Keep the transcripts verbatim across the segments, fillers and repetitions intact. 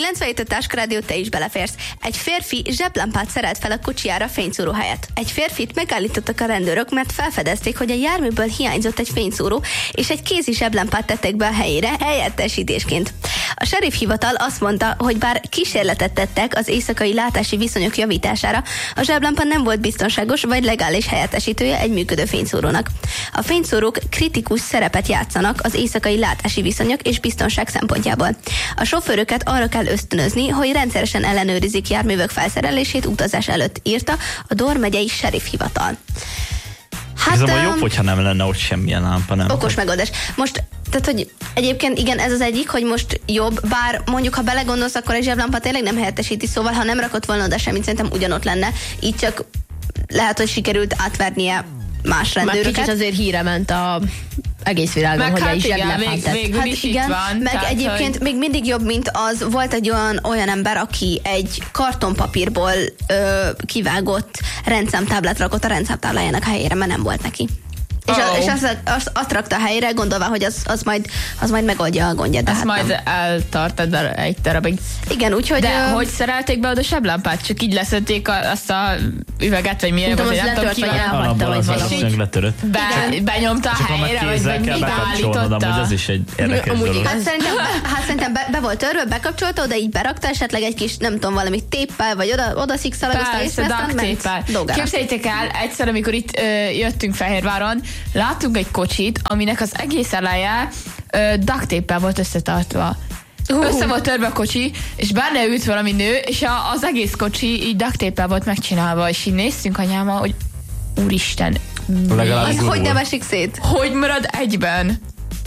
kilencvenhét Táskarádió, te is beleférsz. Egy férfi zseblámpát szerelt fel a kocsijára fényszóró helyett. Egy férfit megállítottak a rendőrök, mert felfedezték, hogy a járműből hiányzott egy fényszóró, és egy kézi zseblámpát tettek be a helyére helyettesítésként. A sheriff hivatal azt mondta, hogy bár kísérletet tettek az éjszakai látási viszonyok javítására, a zseblámpa nem volt biztonságos vagy legális helyettesítője egy működő fényszórónak. A fényszórók kritikus szerepet játszanak az éjszakai látási viszonyok és biztonság szempontjából. A sofőröket arra kell ösztönözni, hogy rendszeresen ellenőrizik járművek felszerelését utazás előtt, írta a Dor megyei sheriff hivatal. Hát, ez um, jobb, hogyha nem lenne ott semmilyen lámpa, nem? Okos megoldás. Most, tehát, hogy egyébként igen, ez az egyik, hogy most jobb, bár mondjuk, ha belegondolsz, akkor egy zseblámpa tényleg nem helyettesíti, szóval ha nem rakott volna oda semmit, szerintem ugyanott lenne. Így csak lehet, hogy sikerült átvernie más rendőröket. Meg kicsit azért híre ment a egész világon, hogy hát egy zseblámpát tett. Hát igen, van, meg tehát, egyébként hogy... még mindig jobb, mint az, volt egy olyan, olyan ember, aki egy kartonpapírból ö, kivágott rendszámtáblát rakott a rendszámtáblájának helyére, mert nem volt neki. És, oh. a, és azt, azt, azt rakta a helyre, gondolva, hogy az, az, majd, az majd megoldja a gondját. Ezt hát majd nem. eltartad egy darabig. Igen, úgyhogy... De ö... hogy szerelték be oda seblámpát? Csak így leszedték a, azt a üveget, vagy milyen volt, nem tudom, ki van elhagyta, vagy valami. Be, benyomta a helyre, vagy beállította. Amúgy az is egy érdekes dolog. Hát szerintem, be, hát szerintem be, be volt törve, bekapcsolta, oda így berakta, esetleg egy kis, nem tudom, valami téppel, vagy oda, oda szikszalagozta, és aztán ment. Képzeljétek el, egyszer, amikor itt ö, jöttünk Fehérváron, láttunk egy kocsit, aminek az egész eleje ö, duct tape-el volt összetartva. Uh. Össze volt törve a kocsi, és benne ült valami nő, és a, az egész kocsi így duct tape-el volt megcsinálva, és így néztünk anyámmal, hogy úristen, az hogy nem esik szét? Hogy marad egyben?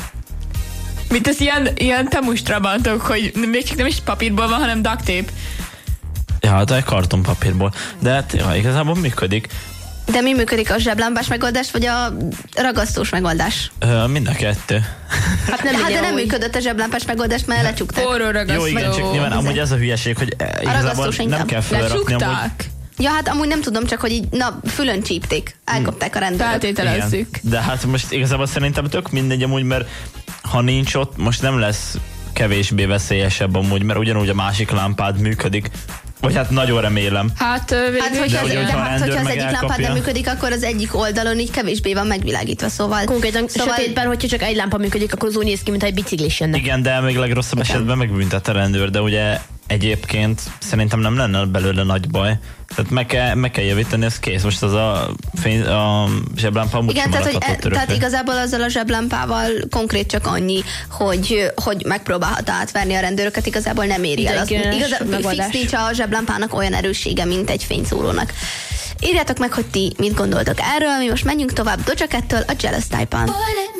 Mint az ilyen, ilyen temustrabantok, hogy még csak nem is papírból van, hanem duct tape. Ja, de egy kartonpapírból. De hát ja, igazából működik. De mi működik, a zseblámpás megoldás, vagy a ragasztós megoldás? Ö, mind a kettő. Hát, nem hát de nem úgy. Működött a zseblámpás megoldás, mert lecsukták. Forró ragasztó. Jó, igen, csak nyilván amúgy ez a hülyeség, hogy igazából nem kell felrakni. Amúgy... Ja, hát amúgy nem tudom, csak hogy így, na, fülön csípték. Elkapták a rendőrök. Feltételezzük. De hát most igazából szerintem tök mindegy amúgy, mert ha nincs ott, most nem lesz kevésbé veszélyesebb amúgy, mert ugyanúgy a másik lámpád működik. Vagy hát nagyon remélem. Hát, végül, hát hogyha, de, az, de hát, hogyha az egyik lámpád nem működik, akkor az egyik oldalon így kevésbé van megvilágítva, szóval... Konkrétan szóval... sötétben, hogyha csak egy lámpa működik, akkor az úgy néz ki, mintha egy biciklis jönne. Igen, de még legrosszabb igen. esetben megbüntet a rendőr, de ugye egyébként szerintem nem lenne belőle nagy baj. Tehát meg kell, meg kell javítani, ez kész. Most az a, fény, a zseblámpa amúgy igen, tehát, hogy, e, tehát igazából azzal a zseblámpával konkrét csak annyi, hogy, hogy megpróbálhat átverni a rendőröket, igazából nem éri el. Az, igazából fix nincs a zseblámpának olyan erőssége, mint egy fényszórónak. Írjátok meg, hogy ti mit gondoltok erről, mi most menjünk tovább Doja Cat-től a Jealous Type-on.